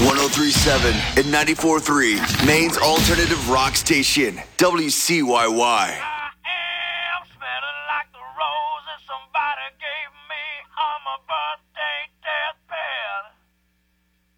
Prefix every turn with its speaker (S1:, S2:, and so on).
S1: 1037 and 94.3, Maine's alternative rock station, WCYY.